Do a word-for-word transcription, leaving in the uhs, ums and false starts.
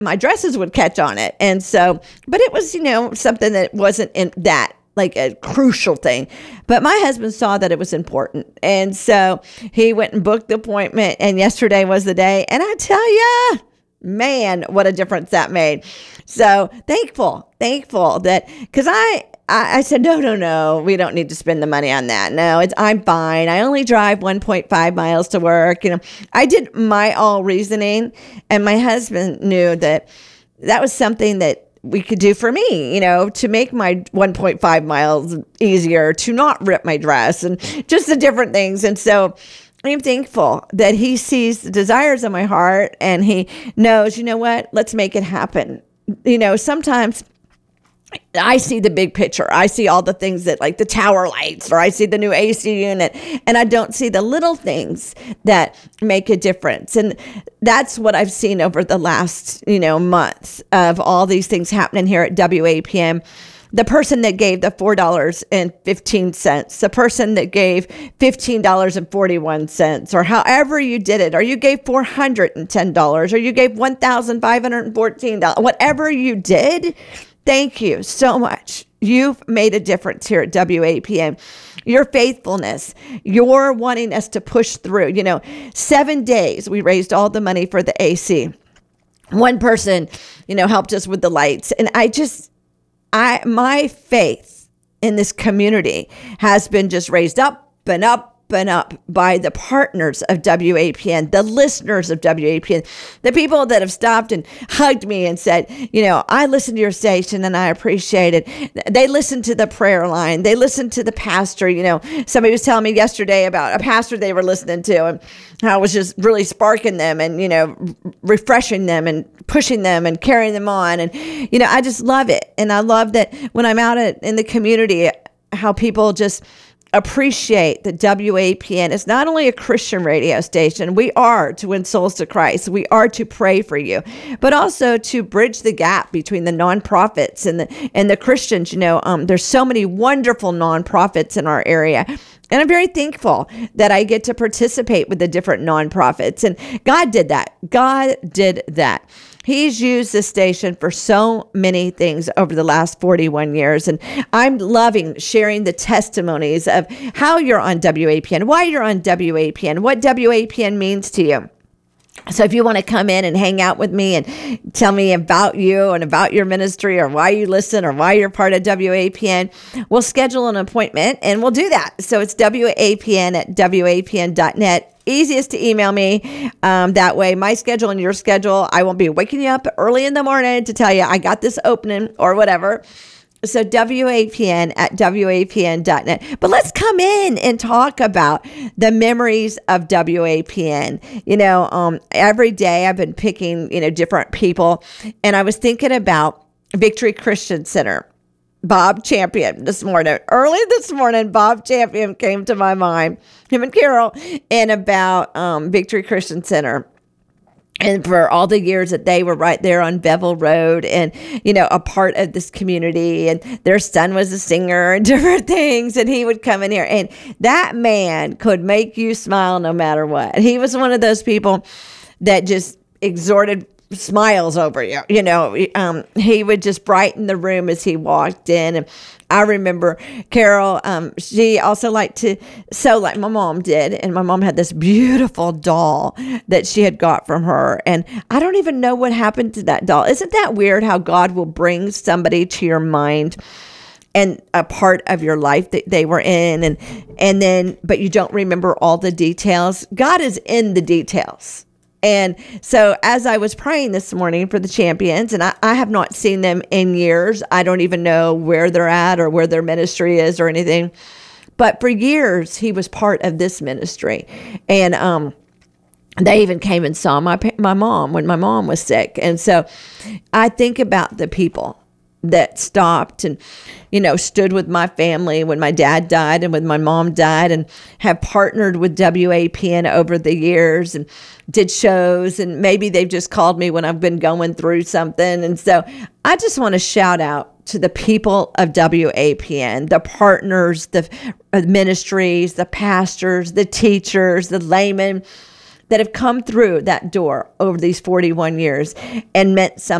my dresses would catch on it. And so, but it was, you know, something that wasn't in that like a crucial thing. But my husband saw that it was important. And so he went and booked the appointment. And yesterday was the day. And I tell you, man, what a difference that made. So thankful, thankful that, because I, I, I said, no, no, no, we don't need to spend the money on that. No, it's, I'm fine. I only drive one point five miles to work. You know, I did my all reasoning, and my husband knew that that was something that we could do for me, you know, to make my one point five miles easier, to not rip my dress, and just the different things. And so I'm thankful that he sees the desires of my heart, and he knows, you know what, let's make it happen. You know, sometimes I see the big picture. I see all the things that, like the tower lights, or I see the new A C unit, and I don't see the little things that make a difference. And that's what I've seen over the last, you know, months of all these things happening here at W A P N. The person that gave the four dollars and fifteen cents, the person that gave fifteen dollars and forty-one cents, or however you did it, or you gave four hundred ten dollars, or you gave one thousand five hundred fourteen dollars, whatever you did, thank you so much. You've made a difference here at W A P N. Your faithfulness, your wanting us to push through. You know, seven days we raised all the money for the A C. One person, you know, helped us with the lights. And I just, I, my faith in this community has been just raised up and up and up by the partners of W A P N, the listeners of W A P N, the people that have stopped and hugged me and said, you know, I listen to your station and I appreciate it. They listen to the prayer line. They listen to the pastor. You know, somebody was telling me yesterday about a pastor they were listening to, and how it was just really sparking them and, you know, refreshing them and pushing them and carrying them on. And, you know, I just love it. And I love that when I'm out in the community, how people just appreciate that W A P N is not only a Christian radio station. We are to win souls to Christ. We are to pray for you, but also to bridge the gap between the nonprofits and the and the Christians. You know, um, there's so many wonderful nonprofits in our area. And I'm very thankful that I get to participate with the different nonprofits. And God did that. God did that. He's used this station for so many things over the last forty-one years. And I'm loving sharing the testimonies of how you're on W A P N, why you're on W A P N, what W A P N means to you. So if you want to come in and hang out with me and tell me about you and about your ministry, or why you listen, or why you're part of W A P N, we'll schedule an appointment and we'll do that. So it's W A P N at W A P N dot net. Easiest to email me. Um, that way, my schedule and your schedule, I won't be waking you up early in the morning to tell you I got this opening or whatever. So W A P N at W A P N dot net. But let's come in and talk about the memories of W A P N. You know, um, every day I've been picking, you know, different people. And I was thinking about Victory Christian Center. Bob Champion this morning. Early this morning, Bob Champion came to my mind, him and Carol, and about um, Victory Christian Center. And for all the years that they were right there on Bevel Road and, you know, a part of this community, and their son was a singer and different things, and he would come in here, and that man could make you smile no matter what. He was one of those people that just exhorted smiles over you. You know, um, he would just brighten the room as he walked in. And I remember Carol, um, she also liked to sew like my mom did. And my mom had this beautiful doll that she had got from her. And I don't even know what happened to that doll. Isn't that weird how God will bring somebody to your mind and a part of your life that they were in, and and then, but you don't remember all the details? God is in the details. And so as I was praying this morning for the champions, and I, I have not seen them in years. I don't even know where they're at or where their ministry is or anything. But for years, he was part of this ministry. And um, they even came and saw my my mom when my mom was sick. And so I think about the people that stopped and, you know, stood with my family when my dad died and when my mom died, and have partnered with W A P N over the years and did shows. And maybe they've just called me when I've been going through something. And so I just want to shout out to the people of W A P N, the partners, the ministries, the pastors, the teachers, the laymen, that have come through that door over these forty-one years and meant something